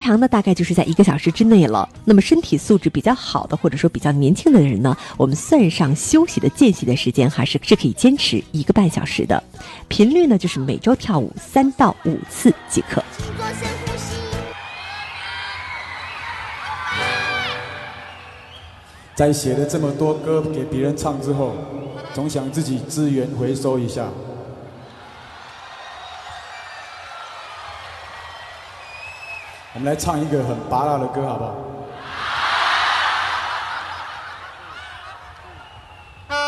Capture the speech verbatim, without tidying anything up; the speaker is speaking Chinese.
常呢大概就是在一个小时之内了。那么身体素质比较好的或者说比较年轻的人呢，我们算上休息的间隙的时间，还是是可以坚持一个半小时的。频率呢就是每周跳舞三到五次即可。 在写了这么多歌给别人唱之后，总想自己资源回收一下。我们来唱一个很拔辣的歌，好不好？